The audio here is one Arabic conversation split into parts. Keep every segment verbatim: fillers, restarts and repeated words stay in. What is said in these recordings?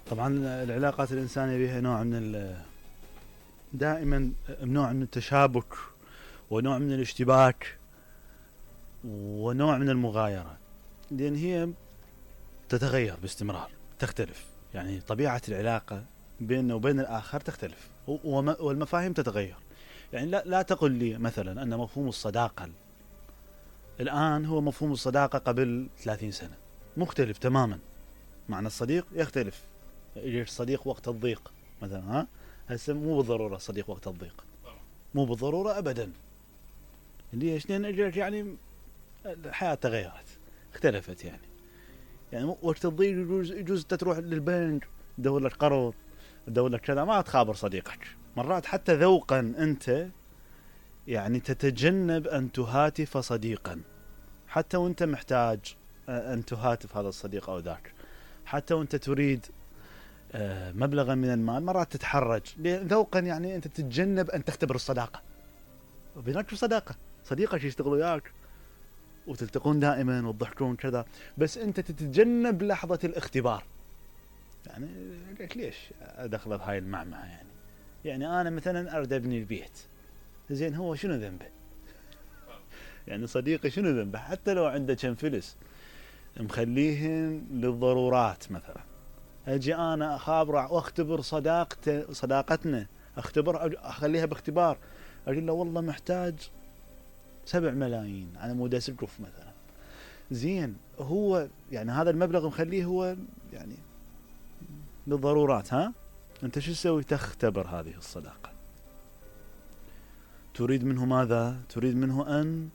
طبعا العلاقات الإنسانية بها نوع من دائما نوع من التشابك ونوع من الاشتباك ونوع من المغايرة، لأن هي تتغير باستمرار، تختلف. يعني طبيعة العلاقة بيننا وبين الآخر تختلف، والمفاهيم تتغير. يعني لا, لا تقل لي مثلا أن مفهوم الصداقة الآن هو مفهوم الصداقة قبل ثلاثين سنة، مختلف تماما. معنى الصديق يختلف. يجي صديق وقت الضيق مثلا، ها هسه مو بالضرورة صديق وقت الضيق، مو بالضرورة أبدا. ليش؟ لأن يعني الحياة تغيرت، اختلفت. يعني يعني وقت الضيق يجوز يجوز تروح للبنك تدور لك قرض، تدور لك كذا، ما تخابر صديقك. مرات حتى ذوقا أنت يعني تتجنب أن تهاتف صديقا، حتى وأنت محتاج أن تهاتف هذا الصديق أو ذاك، حتى وأنت تريد مبلغا من المال مرات تتحرج ذوقا. يعني أنت تتجنب أن تختبر الصداقة. وبينك صداقة، صديقك يشتغل وياك وتلتقون دائما وتضحكون كذا، بس أنت تتجنب لحظة الاختبار. يعني ليش أدخل بهاي المعمعة؟ يعني يعني أنا مثلا أريد أبني البيت، زين هو شنو ذنبه؟ يعني صديقي شنو ذنبه؟ حتى لو عنده كم فلس مخليهن للضرورات مثلا، أجي أنا أخابره وأختبر صداقته صداقتنا، أختبر أخليها باختبار، أقول له والله محتاج سبع ملايين على مود أسقف مثلا. زين هو يعني هذا المبلغ مخليه هو يعني للضرورات، ها أنت شو تسوي؟ تختبر هذه الصداقة. تريد منه ماذا؟ تريد منه أن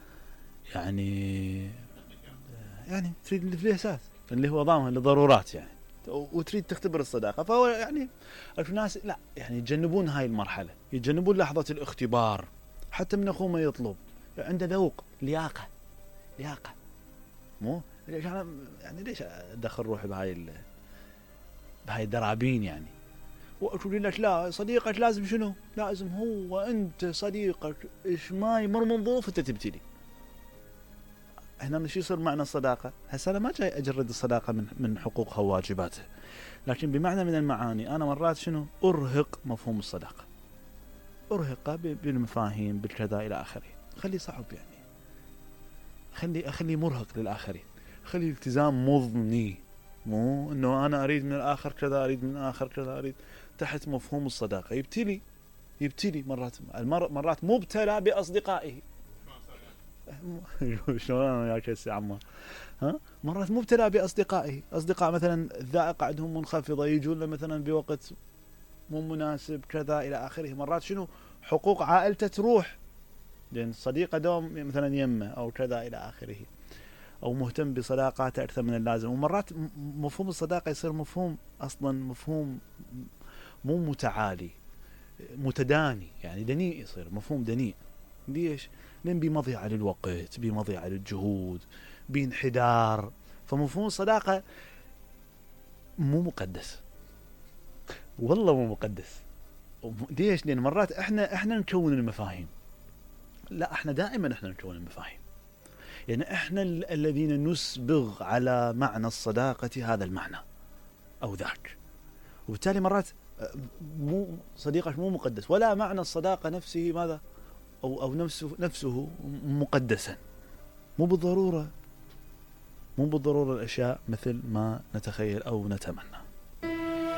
يعني يعني تريد الفلوسات اللي هو ضامن للضرورات يعني، وتريد تختبر الصداقة. فهو يعني الناس لا يعني يتجنبون هاي المرحلة، يتجنبون لحظة الاختبار. حتى من أخوه ما يطلب عنده ذوق، لياقة لياقة مو ليش أنا يعني ليش أدخل روحي بهاي بهاي الدرابين يعني. وأقول لك لا صديقك لازم شنو؟ لازم هو أنت صديقك إيش ما يمر من ظروف أنت تبتلي. هنا مش يصير معنى الصداقة. هسه أنا ما جاي أجرد الصداقة من من حقوقها وواجباتها، لكن بمعنى من المعاني أنا مرات شنو أرهق مفهوم الصداقة، أرهقه بالمفاهيم بالكذا إلى آخره. خلي صعب يعني، خلي أخلي مرهق للآخرين، خلي التزام مضني، مو إنه أنا أريد من الآخر كذا، أريد من الآخر كذا، أريد تحت مفهوم الصداقة. يبتلي يبتلي مرات المر مرات مبتلى بأصدقائه. شلون أنا وياك هسه عمار؟ ها مرات مبتلى بأصدقائه، أصدقاء مثلا الذائقة عندهم منخفضة، يجون له مثلا بوقت مو مناسب كذا إلى آخره. مرات شنو حقوق عائلته تروح لأن صديقه دوم مثلا يمه أو كذا إلى آخره، أو مهتم بصداقاته أكثر من اللازم. ومرات مفهوم الصداقة يصير مفهوم أصلا مفهوم مو متعالي، متداني، يعني دنيء، يصير مفهوم دنيء. ليش؟ لأن بمضيعة للوقت، بمضيعة للجهود، بانحدار. فمفهوم الصداقة مو مقدس، والله مو مقدس. ليش؟ لأن مرات إحنا إحنا نكون المفاهيم. لا إحنا دائما إحنا نكون المفاهيم، يعني إحنا الذين نسبغ على معنى الصداقة هذا المعنى أو ذاك. وبالتالي مرات مو صديقك مو مقدس، ولا معنى الصداقة نفسه ماذا أو أو نفسه نفسه مقدسا. مو بالضرورة مو بالضرورة الأشياء مثل ما نتخيل أو نتمنى.